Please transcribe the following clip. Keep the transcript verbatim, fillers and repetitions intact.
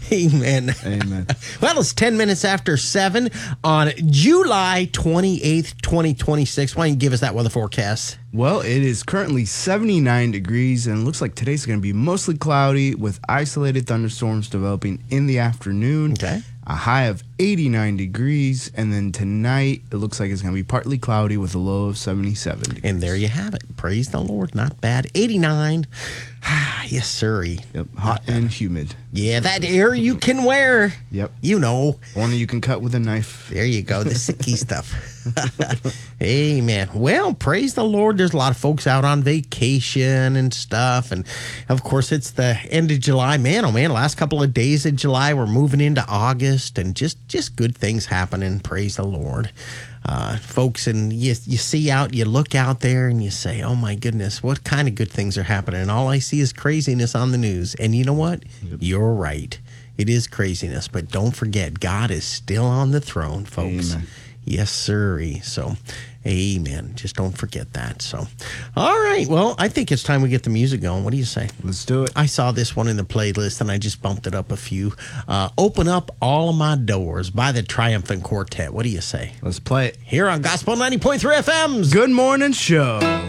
Amen. Amen. Well, it's ten minutes after seven on July twenty-eighth, twenty twenty-six. Why don't you give us that weather forecast? Well, it is currently seventy-nine degrees, and it looks like today's going to be mostly cloudy with isolated thunderstorms developing in the afternoon. Okay. A high of eighty-nine degrees, and then tonight it looks like it's going to be partly cloudy with a low of seventy-seven degrees. And there you have it. Praise the Lord. Not bad. eighty-nine. Yes, sirree. Yep, hot and humid. Yeah, that air you can wear. Yep. You know. One that you can cut with a knife. There you go, the sicky stuff. Amen. Well, praise the Lord. There's a lot of folks out on vacation and stuff. And, of course, it's the end of July. Man, oh, man, last couple of days of July, we're moving into August. And just, just good things happening. Praise the Lord. Uh, folks, and you, you see out, you look out there and you say, oh, my goodness, what kind of good things are happening? And all I see is craziness on the news. And you know what? Yep. You're right. It is craziness. But don't forget, God is still on the throne, folks. Amen. Yes, sirree. So, amen. Just don't forget that. So, all right. Well, I think it's time we get the music going. What do you say? Let's do it. I saw this one in the playlist, and I just bumped it up a few. Uh, Open Up All of My Doors by the Triumphant Quartet. What do you say? Let's play it. Here on Gospel ninety point three F M's Good Morning Show.